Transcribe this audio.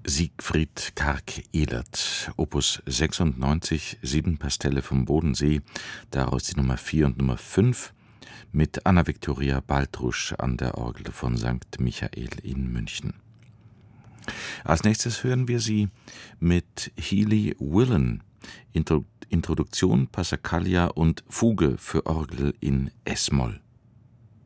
Siegfried Karg-Elert, Opus 96, 7 Pastelle vom Bodensee, daraus die Nummer 4 und Nummer 5, mit Anna-Viktoria Baltrusch an der Orgel von St. Michael in München. Als nächstes hören wir sie mit Healy Willen, Introduktion, Passacaglia und Fuge für Orgel in S-Moll.